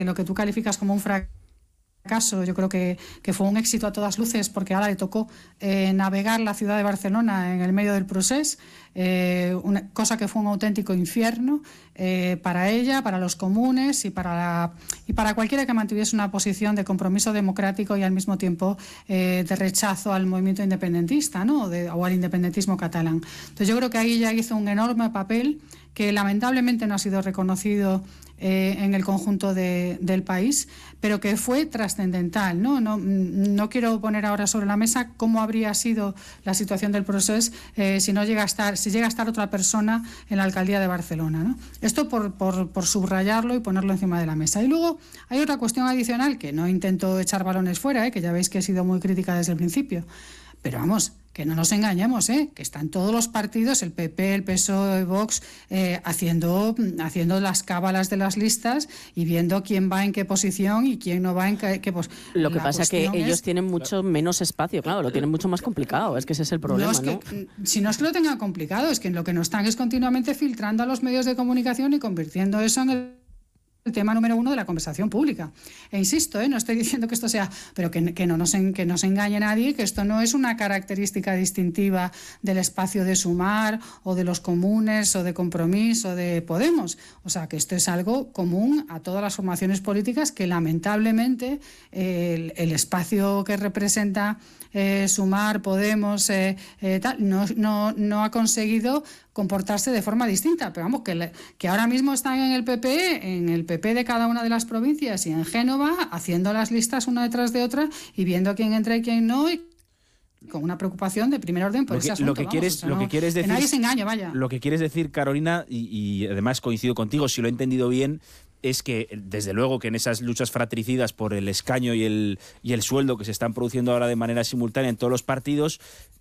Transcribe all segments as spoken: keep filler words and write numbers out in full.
lo que tú calificas como un fracaso, caso, yo creo que, que fue un éxito a todas luces, porque ahora le tocó eh, navegar la ciudad de Barcelona en el medio del procés, eh, una cosa que fue un auténtico infierno eh, para ella, para los comunes y para, la, y para cualquiera que mantuviese una posición de compromiso democrático y al mismo tiempo eh, de rechazo al movimiento independentista, ¿no? de, o al independentismo catalán. Entonces yo creo que ahí ella hizo un enorme papel que lamentablemente no ha sido reconocido eh, en el conjunto de, del país, pero que fue trascendental, ¿no? No, no quiero poner ahora sobre la mesa cómo habría sido la situación del proceso eh, si no llega a estar, si llega a estar otra persona en la alcaldía de Barcelona, ¿no? Esto por, por, por subrayarlo y ponerlo encima de la mesa. Y luego hay otra cuestión adicional que no intento echar balones fuera, ¿eh? que ya veis que he sido muy crítica desde el principio. Pero vamos, que no nos engañemos, ¿eh? que están todos los partidos, el P P, el P S O E, Vox, eh, haciendo, haciendo las cábalas de las listas y viendo quién va en qué posición y quién no va en qué... qué pues, lo que pasa es que ellos es, tienen mucho menos espacio, claro, lo tienen mucho más complicado, es que ese es el problema, no, es que, ¿no? Si no es que lo tengan complicado, es que lo que no están es continuamente filtrando a los medios de comunicación y convirtiendo eso en el... el tema número uno de la conversación pública. E insisto, ¿eh? no estoy diciendo que esto sea, pero que, que, no nos en, que no se engañe nadie, que esto no es una característica distintiva del espacio de Sumar o de los comunes o de Compromís o de Podemos. O sea, que esto es algo común a todas las formaciones políticas que lamentablemente eh, el, el espacio que representa eh, Sumar, Podemos, eh, eh, tal, no, no, no ha conseguido comportarse de forma distinta, pero vamos, que, le, que ahora mismo están en el P P, en el P P de cada una de las provincias y en Génova, haciendo las listas una detrás de otra y viendo quién entra y quién no, y con una preocupación de primer orden por lo que, ese asunto. Lo que, vamos, quieres, o sea, lo no, que quieres decir, que nadie se engañe, vaya. Lo que quieres decir, Carolina, y, y además coincido contigo, si lo he entendido bien, es que desde luego que en esas luchas fratricidas por el escaño y el, y el sueldo que se están produciendo ahora de manera simultánea en todos los partidos,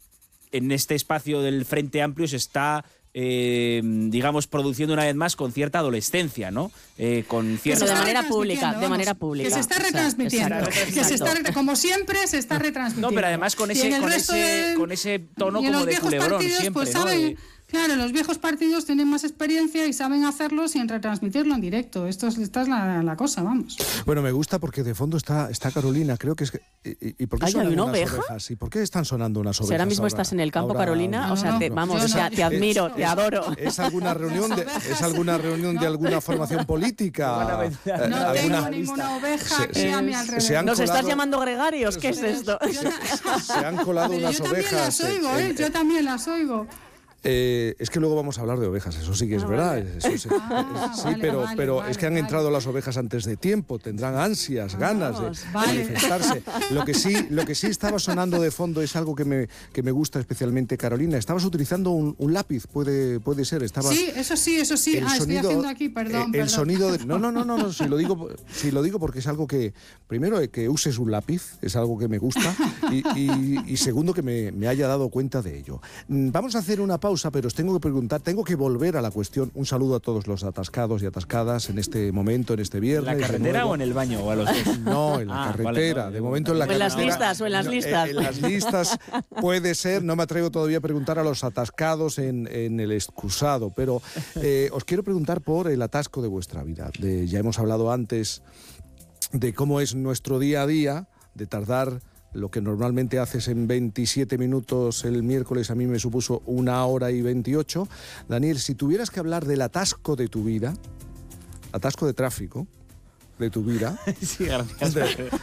en este espacio del Frente Amplio se está... Eh, digamos, produciendo una vez más con cierta adolescencia, ¿no? Eh, con cierta... Pero de manera pública, de manera pública. Que se está retransmitiendo. Exacto, exacto. Que se está, como siempre, se está retransmitiendo. No, pero además con ese, con ese, de, con ese tono como de culebrón partidos, siempre, pues, ¿no? saben, De... Claro, los viejos partidos tienen más experiencia y saben hacerlo sin retransmitirlo en directo. Esto es, esta es la, la cosa, vamos. Bueno, me gusta porque de fondo está, está Carolina, creo que es que... ¿Y, y por qué ¿Ay, sonan hay una unas oveja? ovejas? ¿Y por qué están sonando unas ovejas? Si ahora mismo ahora, estás en el campo, ahora, Carolina, no, o sea, no, te, no, vamos, no, o sea, te admiro, es, te adoro. ¿Es alguna reunión de, es alguna reunión de alguna formación política? No ¿Alguna? tengo ninguna oveja aquí a mi alrededor. Se han ¿Nos colado, estás llamando gregarios? ¿Qué es esto? se han colado Pero unas yo también ovejas. las oigo, en- ¿eh? Yo también las oigo. Eh, es que luego vamos a hablar de ovejas, eso sí que es Ah, verdad. vale. Eso sí, Ah, sí, vale, pero, vale, pero vale, es que han vale. entrado las ovejas antes de tiempo, tendrán ansias, ganas de vale. manifestarse. Lo que sí, lo que sí estaba sonando de fondo es algo que me, que me gusta especialmente, Carolina. Estabas utilizando un, un lápiz, puede, puede ser. Estabas, Sí, eso sí, eso sí. el Ah, estoy sonido, haciendo aquí, perdón. eh, el perdón. sonido de, no, no, no, no, no, si lo digo, si lo digo porque es algo que, primero, eh, que uses un lápiz, es algo que me gusta, y, y, y segundo, que me, me haya dado cuenta de ello. Mm, Vamos a hacer una pausa, pero os tengo que preguntar, tengo que volver a la cuestión. Un saludo a todos los atascados y atascadas en este momento, en este viernes. ¿En la carretera o en el baño? ¿O a los dos? No, en la Ah, carretera. vale, de no, momento en la O en las carretera. listas, o en las No, listas. En, en las listas puede ser, no me atrevo todavía a preguntar a los atascados en, en el excusado, pero eh, os quiero preguntar por el atasco de vuestra vida. De, ya hemos hablado antes de cómo es nuestro día a día, de tardar lo que normalmente haces en veintisiete minutos el miércoles, a mí me supuso una hora y veintiocho. Daniel, si tuvieras que hablar del atasco de tu vida, atasco de tráfico de tu vida... Sí, gracias.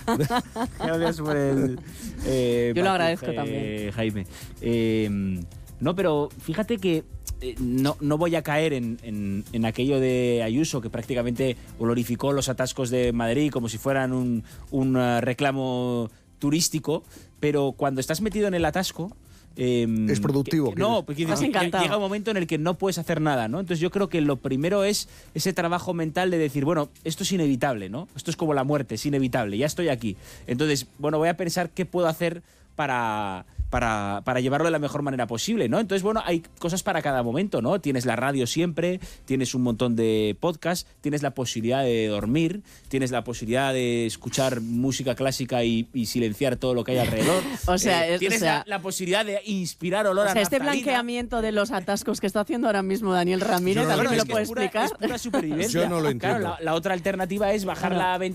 Gracias por el... Eh, Yo lo Mati, agradezco eh, también. Jaime. Eh, no, pero fíjate que eh, no, no voy a caer en, en, en aquello de Ayuso, que prácticamente glorificó los atascos de Madrid como si fueran un, un uh, reclamo turístico, pero cuando estás metido en el atasco... Eh, Es productivo, que- que- no, ¿quieres? porque Estás lle- encantado. llega un momento en el que no puedes hacer nada, ¿no? Entonces yo creo que lo primero es ese trabajo mental de decir, bueno, esto es inevitable, ¿no? Esto es como la muerte, es inevitable, ya estoy aquí. Entonces, bueno, voy a pensar qué puedo hacer para... Para, para llevarlo de la mejor manera posible, ¿no? Entonces, bueno, hay cosas para cada momento, ¿no? Tienes la radio siempre, tienes un montón de podcasts, tienes la posibilidad de dormir, tienes la posibilidad de escuchar música clásica y, y silenciar todo lo que hay alrededor. O sea, Eh, es- tienes o sea- la, la posibilidad de inspirar olor O sea, a este naftalina. blanqueamiento de los atascos que está haciendo ahora mismo Daniel Ramírez, Yo no ¿alguien lo me lo es que puede es pura- explicar? Es pura supervivencia. Yo no lo entiendo. Claro, la, la otra alternativa es bajar la, ven-